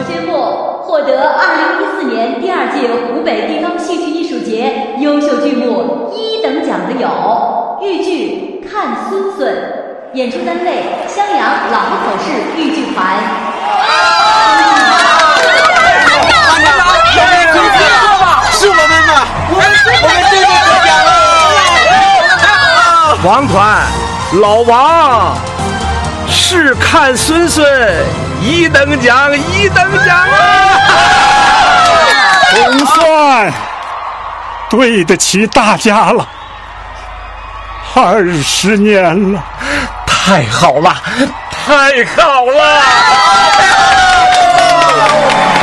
宣布，获得2014年第2届湖北地方戏剧艺术节优秀剧目1等奖的有豫剧《看孙孙》，演出单位襄阳老河口市豫剧团。 是我们吗？我们这就得奖了！ 王团，老王是看孙孙1等奖，1等奖啊！ 总算对得起大家了，20年了， 太好了，太好了！